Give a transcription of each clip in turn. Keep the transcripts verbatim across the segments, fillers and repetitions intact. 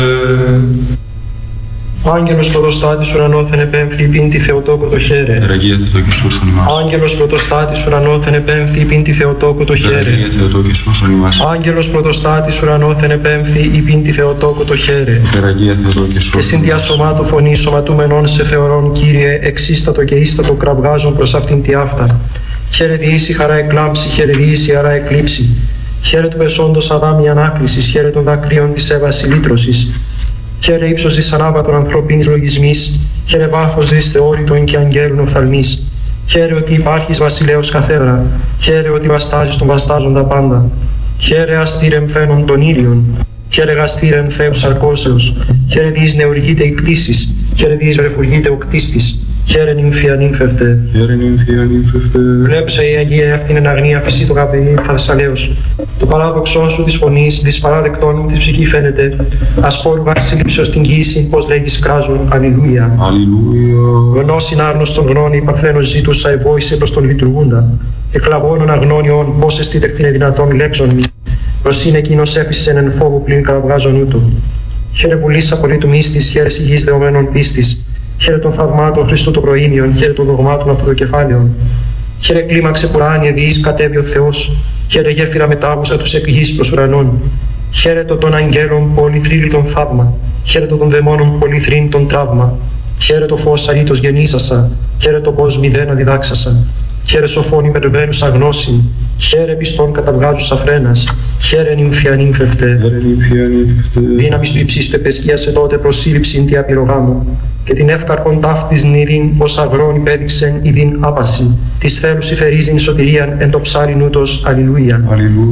Ο άγγελος πρωτοστάτης ουρανόθεν επέμφθη πίντη Θεοτόκο το χέρε. Εραγία Θεοτόκη σώσον ημάς. Άγγελος πρωτοστάτης ουρανόθεν επέμφθη πίντη Θεοτόκο το χέρε. Εραγία Θεοτόκη σώσον ημάς. Άγγελος πρωτοστάτης ουρανόθεν επέμφθη πίντη Θεοτόκο το χέρε. Εραγία Θεοτόκη σώσον. Και συν διασωμάτου φωνή σωματούμενων σε θεωρών, Κύριε, εξίστατο και ίστατο κραυγάζων προς αυτήν τη αυτά. Χαίρε διήσει χαρά εκλάμψη, χαίρε διήσει χαρά εκλείψη. Χαίρε του πεσόντος αδάμι ανάκλησης, χαίρε των δακρύων της έβαση λύτρωσης. Χαίρε ύψος της ανάβατων ανθρωπίνης λογισμής, χαίρε βάθος της θεώρητων και αγγέλων οφθαλμής. Χαίρε ότι υπάρχεις βασιλέως καθέδρα, χαίρε ότι βαστάζεις τον βαστάζοντα πάντα. Χαίρε αστήρεμ φαίνον των ήλιων, χαίρε γαστήρεμ Θεός αρκώσεως, χαίρε διείς νεουργείται η κτήσης, χαίρε διείς βρεφουργείται ο κτίστης. Χαίρε νυμφία νύμφευτε. Χαίρε νυμφία νύμφευτε. Βλέψε η Αγία εύθυνη αγνία φυσί το καπηλί Θασσαλέως. Το παράδοξό σου της φωνής, της παράδεκτών μου της ψυχή φαίνεται. Ασπόρου βασίλειψεως την κοίηση, πως λέγεις κράζουν. Αλληλούια. Αλληλούια. Γνώσιν άρνωστον γνώνη, η παρθένος ζήτουσα ευόησε προς τον λειτουργούντα. Εκλαβώνων αγνώνιον, πως εστίτεχθην δυνατόν λέξον μη. Προς είναι εκείνος έφυσεν εν φόβο πλην κραυγάζον ούτω. Χαίρε βουλής απολύτου μύστης, χαίρε υγιής δεωμένων πίστης. Χαίρε των θαυμάτων Χριστού των προήμιων, χαίρε των δογμάτων από το κεφάλαιον. Χαίρε κλίμαξε πουράνια διείς κατέβει ο Θεός, χαίρε γέφυρα μετάβουσα τους εκ γης προς ουρανών. Χαίρε το των αγγέλων πολυθρύλιτον θαύμα, χαίρε το των δαιμόνων πολυθρύλιτον τραύμα. Χαίρε το φως αρήτως γεννήσασα, χαίρε το πως μηδένα διδάξασα. Χαίρε σοφόν υπερβαίνουσα γνώση, χαίρε πιστόν καταβγάζουσα φρένας, χαίρε νυμφία νύμφευτε. Δύναμις του υψίστου επεσκίασε τότε προσύλληψην τη απειρογάμου, και την εύκαρπον ταύτης νηδήν ως αγρόν υπέδειξεν ειδήν άπαση, της θέλους υφερίζειν σωτηρίαν εν το ψάριν ούτως. Αλληλούια.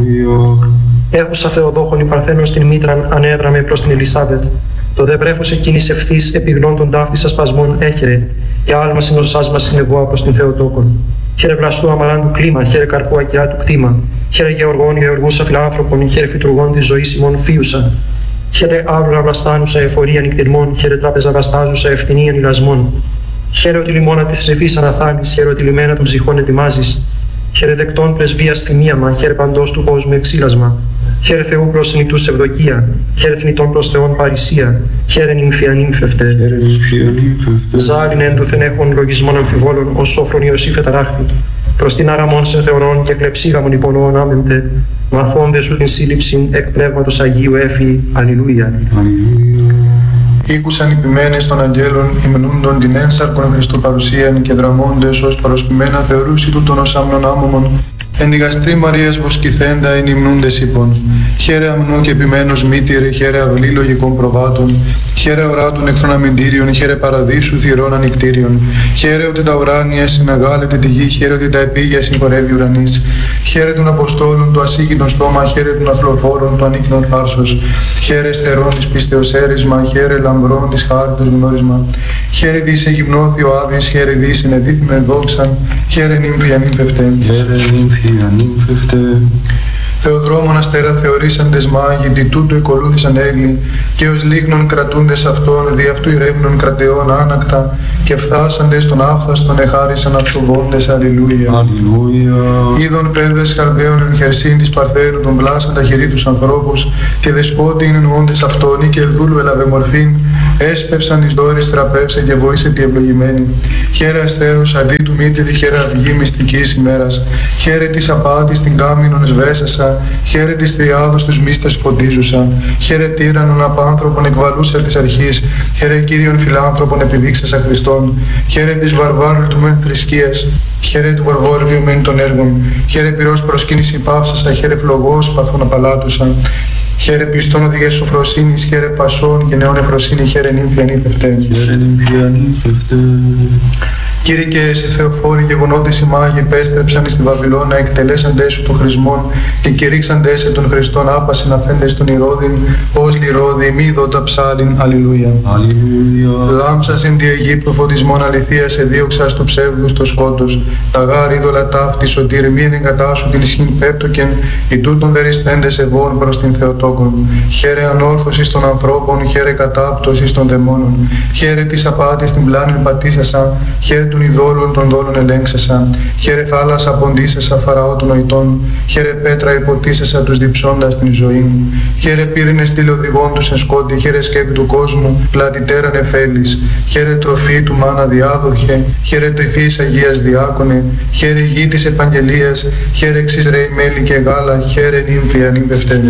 Έχουσα Θεοδόχον η παρθένον στην μήτραν ανέδραμε προς την Ελισάβετ. Το δε βρέφος εκείνης ευθύς επιγνών των ταύτης ασπασμών έχερε, και άλμα συνοσάς μας συνεβόα προς την Θεοτόκον. Χαίρε βλαστού αμαράντου κλίμα, χαίρε καρπού ακιά του κτήμα. Χαίρε γεωργών γεωργούσα φιλάνθρωπων, χαίρε φυτουργών της ζωής ημών φίουσα. Χαίρε άβλουρα βλαστάνουσα εφορία νυκτηρμών, χαίρε τράπεζα βαστάζουσα ευθυνίαν ηλασμών. Χαίρε ότι λιμόνα της ρεφής αναθάνεις, χαίρε ότι λιμένα των ψυχών ετοιμάζεις. Χαίρε δεκτών πρεσβείας θυμίαμα, χαίρε παντός του κόσμου εξήλασμα. Χαίρε Θεού προς νητούς ευδοκία, χαίρε θνητών προς Θεόν παρησία, χαίρε νυμφία νύμφευτε. Ζάλιν ένδοθεν έχων λογισμών αμφιβόλων, ως σόφρον Ιωσήφ εταράχθη. Προς την άραμον σε θεωρών και κλεψίγαμον υπονοών άμεμπτε, μαθώνται σου την σύλληψην εκ πνεύματος Αγίου έφη. Αλληλούια. Ήκουσαν οι ποιμένες των αγγέλων, υμνούντον την ένσαρκον Χριστού παρουσίαν και δραμώντες ως παροσπημένα θεωρούσι τούτον ως άμνον άμωμον. Εν τη γαστρή Μαρίας βοσκηθέντα εν υμνούντες είπων. Χαίρε αμνού και επιμένους μήτηρε, χαίρε αυλή λογικών προβάτων. Χαίρε οράτων εχθρών αμυντήριων, χαίρε παραδείσου θυρών ανικτήριων. Χαίρε ότι τα ουράνια συναγάλεται τη γη, χαίρε ότι τα επίγεια συγχωρεύει ουρανής. Χαίρε των Αποστόλων το ασύγκινο στόμα, χαίρε των αθλοφόρων το ανίκνον θάρσος. Χαίρε στερών της πίστεως έρισμα, χαίρε λαμπρών της χάριτος γνώρισμα. Χαίρε δις εγυμνώθη ο Άδης, χαίρε δις ενεδίθμεν δόξαν, χαίρε νύμφια νύμφευτε. Θεοδρόμων αστέρα θεωρήσαντες μάγοι, δι' τούτου εκολούθησαν έγκλη, και ως λίγνων κρατούντες αυτών, δι' αυτού ηρεύνων κρατεών άνακτα, και φθάσαντες τον άφθαστον εχάρισαν αυτοβόντες. Αλληλούια. Είδων πέδες χαρδαίων εν χερσίν της Παρθένου των πλάσαν τα χειρή τους ανθρώπους, και δεσπότη είναι νοούντες αυτόν, ή και ευδούλου έλαβε μορφήν, έσπευσαν εις δόρης τραπεύσε και βοήσε τη ευλογημένη. Χαίρε αστέρους αδί του μήτηρη, χαίρε αυγή μυστικής ημέρας, χαίρε της απάτης την κάμινον σβέσασα, χαίρε της τριάδος τους μύστες φωτίζουσα, χαίρε τύραννον απάνθρωπον εκβαλούσα της αρχής, χαίρε Κύριον φιλάνθρωπον επιδείξασα Χριστόν, χαίρε της βαρβάρου του μεν θρησκείας, χαίρε του βαρβόριου μεν των έργων, χαίρε πυρός προσκύνηση πάυσασα, χαίρε φλογός παθών απαλάτουσα. Χαίρε πιστόν οδηγές σοφροσύνης, χαίρε πασών και νεών εφροσύνη, χαίρε νύμφια νύμφευτε. Κύριε και εσύ Θεοφόροι γεγονότες οι μάγοι επέστρεψαν στη Βαβυλώνα, εκτελέσαντες σου των χρησμών και κηρύξαντες σε τον Χριστόν άπασιν αφέντες τον Ηρώδην, ως λιρώδη μη δότα ψάλιν. Αλληλούια. Λάμψας εν τη Αιγύπτου φωτισμόν αληθείας εδίωξας του ψεύδους το σκότος, τα γάρ είδωλα ταύτη σωτήρ μη εγκατάσου την ισχύν πέπτοκεν, οι τούτων δεριστέντες ευών προς την Θεοτόκον. Χαίρε ανόρθωσης των ανθρώπων, χαίρε κατάπτωσης των δαιμόνων, χαίρε της απάτης την πλάνη πατήσασα, χαίρε των ειδόλων των δόλων ελέγξεσα. Χαίρε θάλασσα ποντίσεσα φαραώ των νοητών. Χαίρε πέτρα υποτίσεσα τους διψώντας την ζωή μου. Χαίρε πύρινε στήλε οδηγών τους εν σκότη. Χαίρε σκέπη του κόσμου πλατητέραν εφέλης. Χαίρε τροφή του μάνα διάδοχε. Χαίρε τρυφής Αγίας διάκονε. Χαίρε γη της επαγγελίας. Χαίρε εξής ρέι μέλι και γάλα. Χαίρε νύμφη ανήπευτε.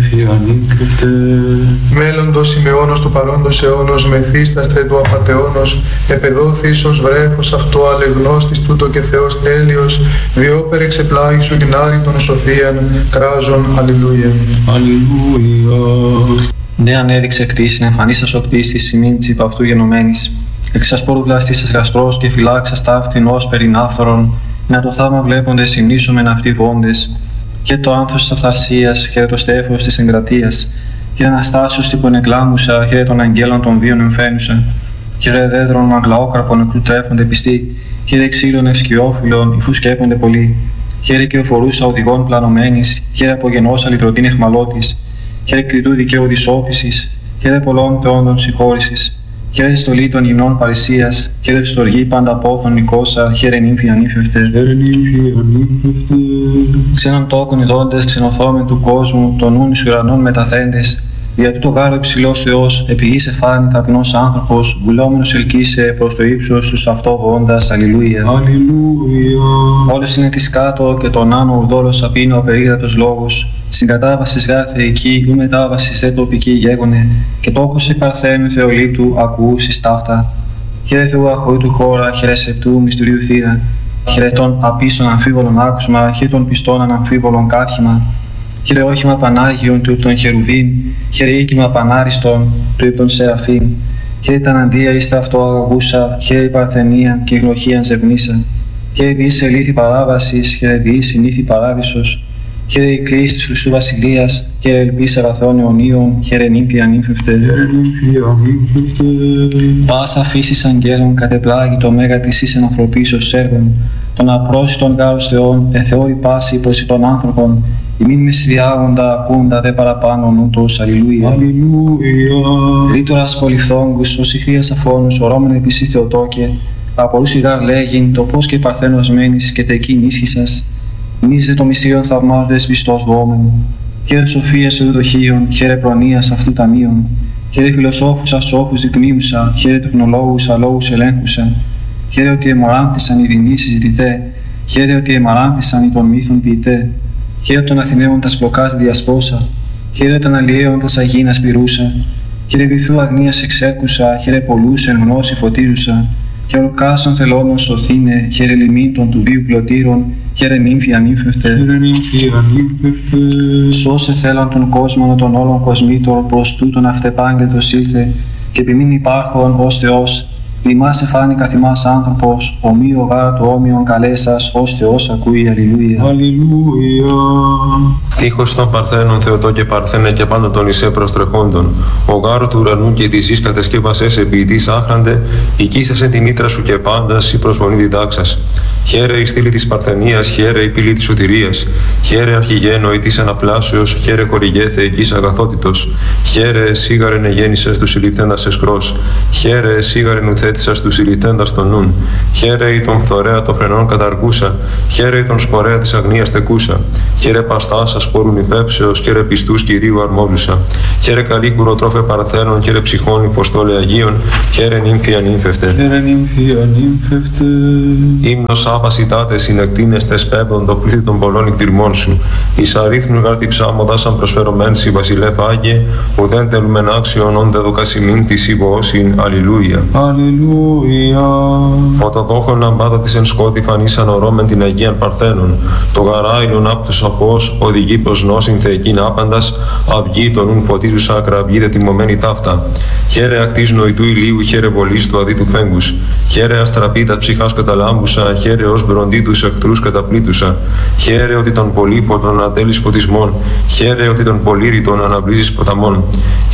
Μέλλοντος ημεώνος του παρόντος αιώνος, μεθύσταστε του απατεώνος, επεδόθης ως βρέφος αυτό αλεγνώστης τούτο και Θεός τέλειος, διόπερ εξεπλάγει σου την άρρητον σοφίαν, κράζον, αλληλούια. Αλληλούια. Ναι, ανέδειξε κτήσιν, εμφανίσας ο κτίστης ημίν της υπ' αυτού γενομένης. Εξασπόρου βλαστήσας γαστρός και φυλάξας ταύτην ως περινάφθορον, να το θαύμα βλέποντες συνήσομεν αυτοί βόντες. Και το άνθος της αυθαρσίας, χαίρε το στέφος της εγκρατείας. Χαίρε Αναστάσεως τύπον εκλάμουσα, χαίρε των αγγέλων των βίων εμφαίνουσα. Χαίρε δέδρων αγλαόκαρπων νεκρού τρέφονται πιστοί. Χαίρε ξύλων ευσκιόφυλλων, υφού σκέπονται πολλοί. Χαίρε και οφορούσα οδηγών πλανωμένης. Χαίρε απογενώσα λυτρωτήν εχμαλώτης. Χαίρε κριτού δικαίου δυσόφησης. Χαίρε πολλών θεόντων συγχώρησης. Χαίρε στολή των γυμνών παρησίας. Χαίρε στοργή πάντα πόθων νικόσα. Χαίρε νύμφη ανήφευτε. Ξένων τόκων ειδώντες, ξενοθόμεν του κόσμου, των νουν εις ουρανών μεταθέντες. Δια τούτο γάρο υψηλός Θεός, επί γης εφάνη ταπεινός άνθρωπος, βουλόμενος ελκύσε προς το ύψος τους αυτό βοώντας. Αλληλούια. Όλος είναι της κάτω και τον άνω ουρδόλος απίνω ο περίγρατος λόγος. Συγκατάβασης γάρ θεϊκή, ου μετάβασης δε τοπική γέγονε, και τόκος εκ παρθένου Θεολίτου ακουούσης ταύτα. Χαίρε Θεού αχοήτου χώρα, χαίρε σεπτού μυστηρίου θύρα. Χαίρε των απίστων αμφίβολων άκουσμα, χαίρε των πιστών αναμφίβολων κάθιμα. Χαίρε όχημα Πανάγιον του των Χερουβίμ, χαίρε οίκημα Πανάριστον του των Σεραφείμ. Χαίρε τα αντία εις τα αυτό αγαγούσα, χαίρε η παρθενία και η γλωχίαν ζευνήσα. Χαίρε διείς ελήθη παράβασης, χαίρε διείς συνήθη παράδεισος. Χαίρε η κλίση της Χριστού Βασιλείας, χαίρε ελπίς αγαθών αιωνίων, χαίρε νύμφη ανήφευτε. Πάσα φύσης αγγέλων κατεπλάγει το μέγα της εις ενανθρωπίσεως έργων, των απρόσιτων γάρους Θεών, εθεώρη πάση προς των άνθρωπων, ημίν μες διάγοντα ακούντα δε παραπάνω νούτος. Αλληλούια. Ρήτορας πολυφθόγκους, ως ηχθείας αφώνους, ορώμεν επίση Θεοτόκε, απορούσι γάρ λέγειν, το πώς και παρθένος μένεις και τεκείν ίσχυσας. Εμείς δε το μυστήριον θαυμάζοντες πιστός βόμεν. Χαίρε σοφίας εουδοχείων, χαίρε προνοίας αυτού ταμείων. Χαίρε φιλοσόφους ασόφους δεικνύουσα, χαίρε τεχνολόγους αλόγους ελέγχουσα. Χαίρε ότι εμοράνθησαν οι δεινοί συζητητέ, χαίρε ότι εμαράνθησαν οι των μύθων ποιητέ. Χαίρε των Αθηναίων τα σπλοκάς διασπόσα, χαίρε των αλλιέων τα αγίνας πυρούσα. Χαίρε βυθού αγνίας εξέρκουσα, χαίρε πολλούς εν γνώση φωτίζουσα. Χαίρε ολκάσων θελώνων σωθήνε, χαίρε λιμήν των του βίου πλωτήρων, χαίρε νύμφη ανήφευτε. Σώσε θέλαν τον κόσμο των όλων κοσμήτων, προς τούτον αυτεπάγγελτος ήλθε, και επιμήν υπάρχον ως Θεός. Δημάς εφάνει καθημάς άνθρωπος, ομοίο γάρα του όμοιον καλέσας, ως Θεός ακούει. Αλληλούια. Αλληλούια. Τείχος των Παρθένων Θεοτό και Παρθένε και πάντα των Ισέ προστρεχόντων. Ο γάρο του ουρανού και της γης κατεσκεύασες επιητής άχραντε, οικίσασε τη μήτρα σου και πάντα η προσφωνή διδάξας. Χαίρε η στήλη της Παρθενίας, χαίρε η πύλη της σωτηρίας. Χαίρε αρχηγένο η της αναπλάσεως, χαίρε χορηγέ θεϊκής αγαθότητος. Χαίρε σίγαρεν εγέννησες του συλληφθέντας εσκρός. Χαίρε σίγαρεν ουθέτησας του συλληφθέντας των νουν. Χαίρε η τον φθορέα των φρενών καταργούσα. Χαίρε η τον σπορέα της αγνίας τεκούσα. Χαίρε παστάσα σπόρουν υπέψεως, χαίρε πιστούς Κυρίου αρμόζουσα. Χαίρε καλή κουροτρόφε Παρθένων, χαίρε ψυχών υποστόλε Αγίων. Χαίρε νύμφη ανήφευτε. Χαίρε νύμφη ανήφευτε. Ύμνος άπασιτάτε συνεκτίνεστε σπέμπον το πλήθη των πολλών εκτιρμών σου. Εις αρίθμου γάρτη ψάμοδα σαν προσφερωμέν σι βασιλεύ Άγιε, ουδέν τελουμεν άξιον όντε δοκασιμήν της υπόωσιν. Αλληλούια. Αλληλούια. Όταν δόχον αμπάδα της εν σκότη φανήσαν ορώμεν την Αγίαν Παρθένων, το γαράιλον απ' τους αφός οδηγεί προς νόσιν θεϊκήν άπαντας, αυγή τον ουν φωτίζουσα ακραυγίδε τιμωμένη ταύτα. Χαίρε ακτής νοητού ηλίου, χαίρε βολής του αδίτου φέγγους. Χαίρε αστραπίτα ψυχάς καταλάμπουσα, χαίρε ως μπροντί τους εχθρούς καταπλήτουσα. Χαίρε ότι τον πολύποτον ατέλεις φωτισμών, χαίρε ότι τον πολύρητον αναβλύζεις ποταμών.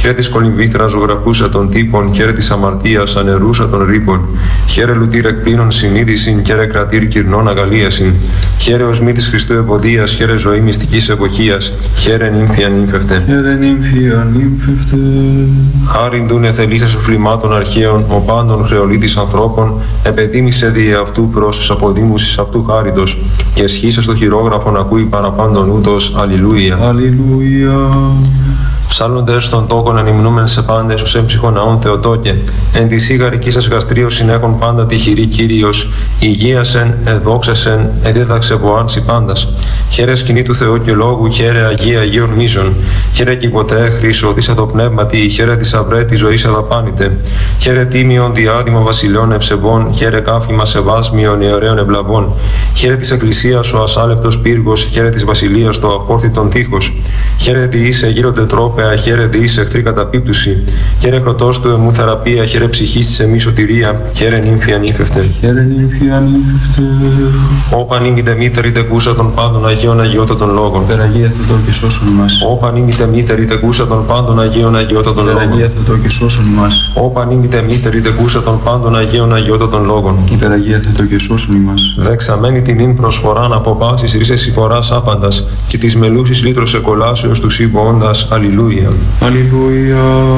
Χαίρε της κολυμβήθρας ζωγραφούσα των τύπων, χαίρε της αμαρτίας ανερούσα των ρήπων. Χαίρε λουτήρ εκπλήνων συνείδησιν, χαίρε κρατήρ κυρνών αγαλίασιν. Χαίρε ως μη της Χριστού εποδίας, χαίρε ζωή μυστικής εποχίας, χαίρε νύμφια νύμφευτε. Χαίρε νύμφια νύμφευτε. Χάριν δούνε θελήσας φλημάτων αρχαίων, ο πάντων χρεολίτης ανθρώπων, επεδίμησε δι' αυτού προς τους αποδήμουσης αυτού χάριτος, και σχήσε στο χειρόγραφον ακούει παραπάντων ούτως. Αλληλούια. Αλληλούια. Ψάλλοντες των τόκων ανυμνούμεν σε πάντες ως έμψυχον ναών Θεοτόκε. Εν τη σίγαρική σας γαστρίως συνέχον πάντα τυχηρή Κύριος. Υγείασεν, εδόξασεν, εδίδαξε βοάντσι πάντας. Χαίρε σκηνή του Θεού και λόγου, χαίρε Αγία Αγίων μίζων. Χαίρε κι ποτέ χρήσο, δίσα το πνεύματι, χαίρε τη αυρέ τη ζωή αδαπάνητε. Χαίρε τίμιον διάδημα βασιλιών ευσεβών, χαίρε κάφημα σεβάσμιων αιωραίων ευλαβών. Χαίρε τη Εκκλησίας ο ασάλεπτος πύργος, χαίρε τη βασιλείας το απόρθητον τείχος. Χαίρε τη είσαι γύρω τετρόπαια, χαίρε τη είσαι εχθρή καταπίπτουση. Χαίρε χρωτός του εμού θεραπεία, χαίρε ψυχής της εμεί σωτηρία, χαίρε νύμφια νύμφευτε. Χαίρε νύμφια νύμφευτε. Όπαν ήμητε μήτερη τεκούσα των πάντων Αγίων Αγιότατων λόγων. Περαγία Θεοτό και σώσον ημάς. Όπαν ήμητε μήτερη τεκούσα των πάντων Αγίων Αγιότατων λόγων. Περαγία Θεοτό και σώσον ημάς. Όπαν ήμητε μήτερη τεκούσα των πάντων Αγίων Αγιότατων λόγων. Υπεραγία Θεοτό και σώσον ημάς. Δεξαμένη την ύν προσφοράν από πάσης ρίσες συμφοράς άπαντας, και της μελούσης λύτρωσε κολάσεως του σύμβοντας. Αλληλούια. Αλληλούια.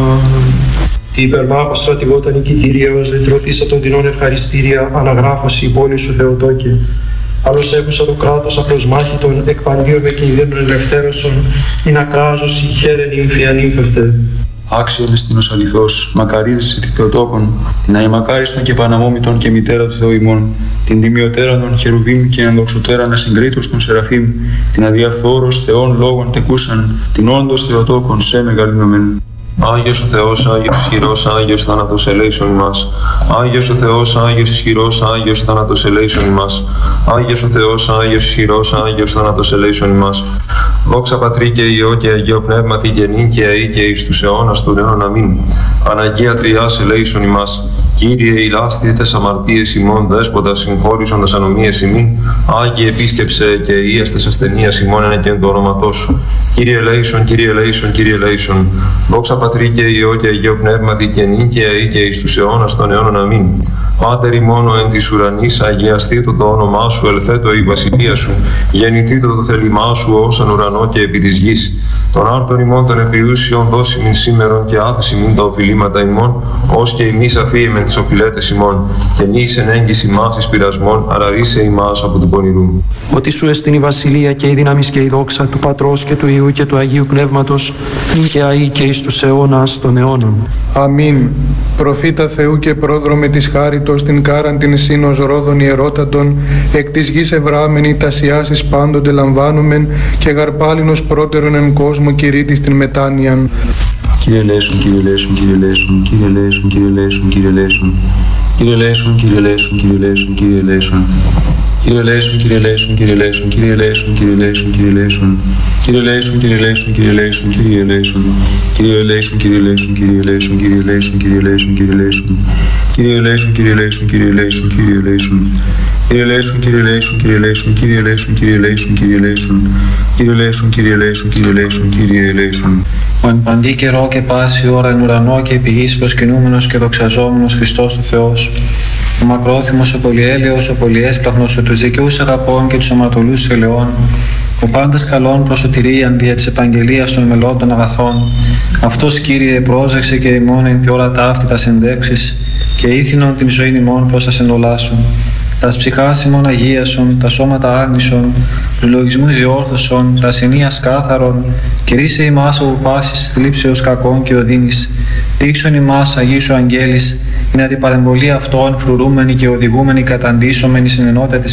Τι υπερμάχος στρατηγότα νικητήριος, λυτρωθήσα των τεινών ευχαριστήρια, αναγράφωση η πόλη σου Θεοτόκε. Άλλος έχουσα το κράτος απλώς μάχητον, εκπαντίω με κινδύνων ελευθέρωσον, ειν ακράζωση, χαίρε νύμφια νύμφευτε. Άξιον εστίνος αληθώς, μακαρίζεσαι τη Θεοτόκον, την αημακάριστον και παναμόμητον και μητέρα του Θεού ημών, την τιμιωτέρα των χερουβίμ και ενδοξωτέρα να συγκρίτως των Σεραφείμ, την αδιαφθόρος Θεών λόγων τεκούσαν, την όντως Θεοτόκον σε μεγαλύνομεν. Άγιος ο Θεός, Άγιος ισχυρός, Άγιος θάνατος ελέησον ημάς. Άγιος ο Θεός, Άγιος ισχυρός, Άγιος θάνατος ελέησον ημάς. Άγιος ο Θεός, Άγιος ισχυρός, Άγιος θάνατος ελέησον ημάς. Δόξα Πατρί και Υιό και Αγίο Πνεύματι και νυν και αεί και εις τους αιώνας των αιώνων αμήν. Παναγία Τριάς ελέησον ημάς. Κύριε ηλάστηθες αμαρτίες ημών, δέσποτα συγχώρησον τας ανομίες ημίν. Άγιε επίσκεψε και ίαστες ασθενείας ημών ένα και εν το όνοματό σου. Κύριε ελέησον, Κύριε ελέησον, Κύριε ελέησον. Δόξα Πατρί και Υιό και Αγίο Πνεύματι και νυν και αεί και εις τους αιώνας των αιώνων αμήν. Πάτερ ημών εν της ουρανής, αγιαστήτω το όνομά σου, ελθέτω η βασιλεία σου. Γεννηθήτω το θέλημά σου ως εν ουρανό και επί της γης. Τον άρτον ημών των επιούσιων δώσει μην σήμερον και άφηση μην τα οφειλήματα ημών, ως και ημείς αφίεμεν τις οφειλέτες ημών. Και νης εν έγκυς ημάς εις πειρασμών, αλλά ρίσε ημάς από του πονηρού. Ότι σου εστιν η βασιλεία και η δύναμις και η δόξα του Πατρός και του Υιού και του Αγίου Πνεύματος, νυν και αεί και εις τους αιώνας των αιώνων. Αμήν. Προφήτα Θεού και πρόδρομε της χάριτος την κάραν την σύνος ρόδων ιερότατον, εκ της γης ευράμενη τασιάσεις πάντοτε λαμβάνομεν και γαρπάλινος πρώτερον εν κόσμο κηρύττης την μετάνοιαν. Κύριε ελέησον, Κύριε ελέησον, Κύριε ελέησον, Κύριε ελέησον, Κύριε ελέησον, Κύριε ελέησον. Κύριε ελέησον, Κύριε ελέησον, Κύριε ελέησον, Κύριε ελέησον. Κύριε ελέησον, Κύριε ελέησον, Κύριε ελέησον, Κύριε ελέησον, Κύριε ελέησον, Κύριε ελέησον. Κύριε ελέησον, Κύριε ελέησον, Κύριε ελέησον, Κύριε ελέησον. Κύριε ελέησον, Κύριε ελέησον, Κύριε ελέησον, Κύριε ελέησον, Κύριε ελέησον, Κύριε ελέησον. Κύριε ελέησον, Κύριε ελέησον, Κύριε ελέησον, Κύριε ελέησον. Κύριε ελέησον, Κύριε ελέησον, Κύριε ελέησον, Κύριε ελέησον, Κύριε ελέησον, Κύριε ελέησον. Κύριε ελέησον, Κύριε ελέησον, Κύριε ελέησον, Κύριε ελέησον. Ο εν παντή καιρό και πάση ώρα εν ουρανό και επί γης προσκυνούμενος και δοξαζόμενος Χριστός ο Θεός, ο μακρόθυμος, ο πολυέλεος, ο πολυέσπλαχνος, ο τους δικαιούς αγαπών και τους αματολούς ελαιών, ο πάντας καλών προς σωτηρίαν δια της επαγγελίας των μελών των αγαθών, αυτός Κύριε πρόσεξε και ημών εν ποιόρα ταύτη τα συνδέξεις και ήθινον την ζωή ημών προς τα σεντολάσουν. Τας ψυχάς ημών αγίασον, τα σώματα άγνησον, τους λογισμούς διόρθωσον, τα συνείας κάθαρον, κηρύσσε ημάς όπου πάσης θλίψεως κακών και οδύνης, δείξον ημάς Αγίου Αγγέλης, είναι την παρεμβολή αυτών φρουρούμενοι και οδηγούμενοι καταντήσομενοι στην ενότητα της